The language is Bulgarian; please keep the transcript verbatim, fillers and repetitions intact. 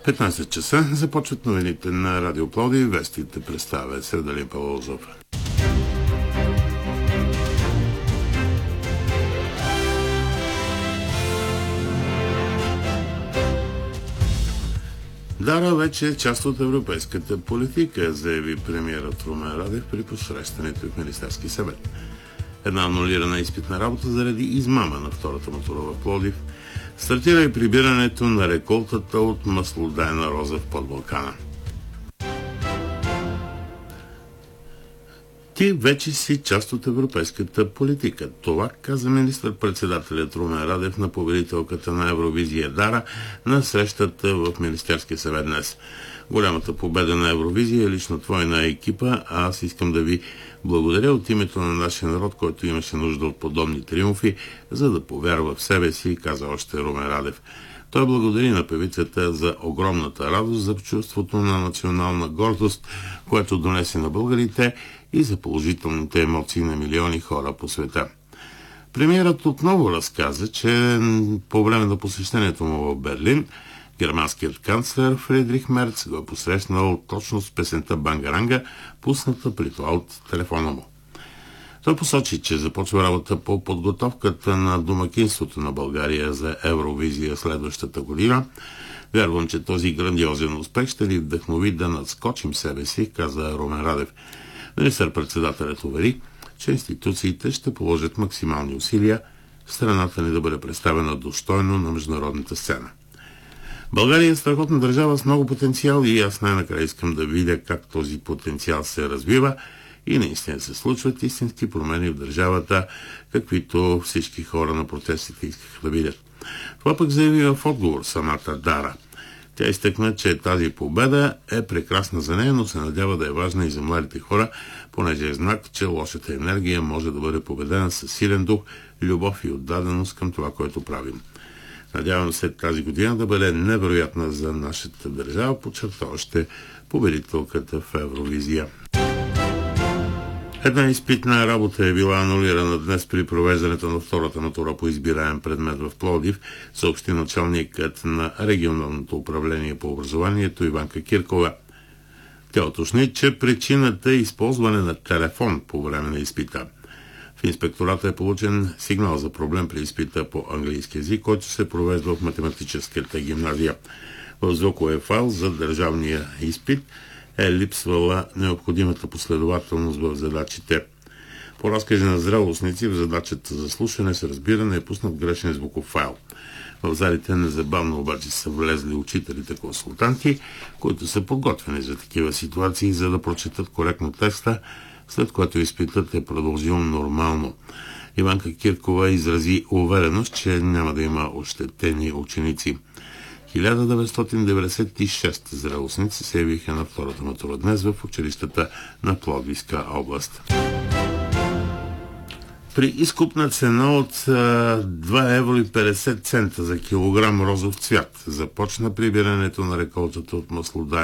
петнайсет часа започват новините на Радио Пловдив. Вестите представя Севдалин Павлозов. Дара вече е част от европейската политика, заяви премиерът Румен Радев при посрещането в Министерски съвет. Една анулирана изпитна работа заради измама на втората матура в Пловдив стартира и прибирането на реколтата от маслодайна роза в Подбалкана. Ти вече си част от европейската политика. Това каза министър-председателят Румен Радев на победителката на Евровизия Дара на срещата в Министерския съвет днес. Голямата победа на Евровизия е лично твоя на екипа, а аз искам да ви благодаря от името на нашия народ, който имаше нужда от подобни триумфи, за да повярва в себе си, каза още Румен Радев. Той благодари на певицата за огромната радост, за чувството на национална гордост, което донесе на българите, и за положителните емоции на милиони хора по света. Премиерът отново разказа, че по време на посещението му в Берлин, германският канцлер Фридрих Мерц го е посрещнал точно с песента Бангаранга, пусната при това от телефона му. Той посочи, че започва работа по подготовката на домакинството на България за Евровизия следващата година. Вярвам, че този грандиозен успех ще ни вдъхнови да надскочим себе си, каза Румен Радев. Министър-председателят увери, че институциите ще положат максимални усилия страната ни да бъде представена достойно на международната сцена. България е страхотна държава с много потенциал и аз най-накрая искам да видя как този потенциал се развива и наистина се случват истински промени в държавата, каквито всички хора на протестите искаха да видят. Това пък заяви в отговор самата Дара. Тя изтъкна, че тази победа е прекрасна за нея, но се надява да е важна и за младите хора, понеже е знак, че лошата енергия може да бъде победена със силен дух, любов и отдаденост към това, което правим. Надявам се тази година да бъде невероятна за нашата държава, подчерта още победителката в Евровизия. Една изпитна работа е била анулирана днес при провеждането на втората матура по избираем предмет в Пловдив, съобщи началникът на регионалното управление по образованието Иванка Киркова. Тя уточни, че причината е използване на телефон по време на изпита. В инспектората е получен сигнал за проблем при изпита по английски език, който се провежда в математическата гимназия. В звуковия файл за държавния изпит е липсвала необходимата последователност в задачите. По разкази на зрелостници в задачата за слушане с разбиране е пуснат грешен звуков файл. В залите незабавно обаче са влезли учителите-консултанти, които са подготвени за такива ситуации, за да прочетат коректно текста, след което изпитът е продължил нормално. Иванка Киркова изрази увереност, че няма да има ощетени ученици. хиляда деветстотин деветдесет и шест зрелостници се явиха на втората матура днес в училищата на Пловдивска област. При изкупна цена от два евро и петдесет цента за килограм розов цвят започна прибирането на реколтата от маслодайна